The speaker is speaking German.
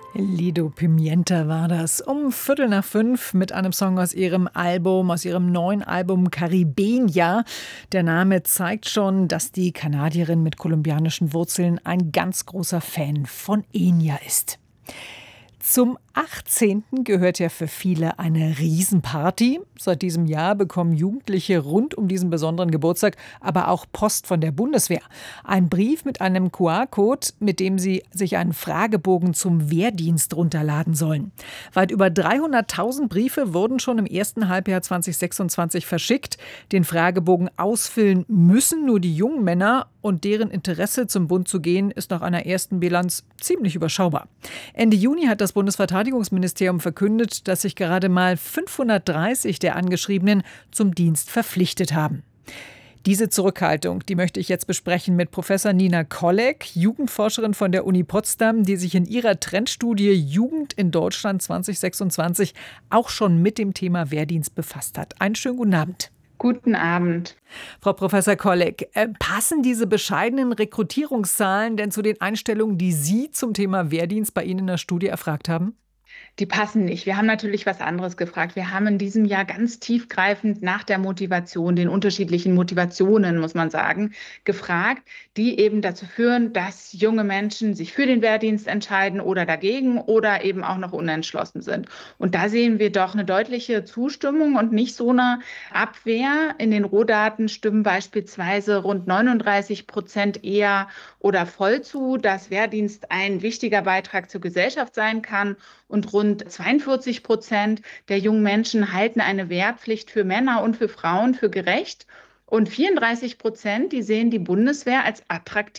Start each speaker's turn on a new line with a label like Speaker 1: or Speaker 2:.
Speaker 1: Lido Pimienta war das um 4:45 mit einem Song aus ihrem neuen Album Caribeña. Der Name zeigt schon, dass die Kanadierin mit kolumbianischen Wurzeln ein ganz großer Fan von Enya ist. Zum 18. gehört ja für viele eine Riesenparty. Seit diesem Jahr bekommen Jugendliche rund um diesen besonderen Geburtstag aber auch Post von der Bundeswehr. Ein Brief mit einem QR-Code, mit dem sie sich einen Fragebogen zum Wehrdienst runterladen sollen. Weit über 300.000 Briefe wurden schon im ersten Halbjahr 2026 verschickt. Den Fragebogen ausfüllen müssen nur die jungen Männer und deren Interesse, zum Bund zu gehen, ist nach einer ersten Bilanz ziemlich überschaubar. Ende Juni hat das Bundesverteidigungsministerium verkündet, dass sich gerade mal 530 der Angeschriebenen zum Dienst verpflichtet haben. Diese Zurückhaltung, die möchte ich jetzt besprechen mit Professor Nina Kollek, Jugendforscherin von der Uni Potsdam, die sich in ihrer Trendstudie Jugend in Deutschland 2026 auch schon mit dem Thema Wehrdienst befasst hat. Einen schönen guten Abend.
Speaker 2: Guten Abend.
Speaker 1: Frau Professor Kollek, passen diese bescheidenen Rekrutierungszahlen denn zu den Einstellungen, die Sie zum Thema Wehrdienst bei Ihnen in der Studie erfragt haben?
Speaker 2: Die passen nicht. Wir haben natürlich was anderes gefragt. Wir haben in diesem Jahr ganz tiefgreifend nach der Motivation, den unterschiedlichen Motivationen, muss man sagen, gefragt, die eben dazu führen, dass junge Menschen sich für den Wehrdienst entscheiden oder dagegen oder eben auch noch unentschlossen sind. Und da sehen wir doch eine deutliche Zustimmung und nicht so eine Abwehr. In den Rohdaten stimmen beispielsweise rund 39% eher oder voll zu, dass Wehrdienst ein wichtiger Beitrag zur Gesellschaft sein kann. Und rund 42% der jungen Menschen halten eine Wehrpflicht für Männer und für Frauen für gerecht. Und 34%, die sehen die Bundeswehr als attraktiv